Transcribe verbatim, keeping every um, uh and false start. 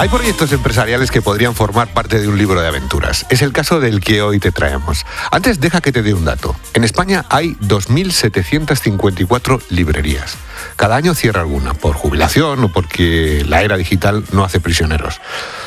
Hay proyectos empresariales que podrían formar parte de un libro de aventuras. Es el caso del que hoy te traemos. Antes, deja que te dé un dato. En España hay dos mil setecientas cincuenta y cuatro librerías. Cada año cierra alguna, por jubilación o porque la era digital no hace prisioneros.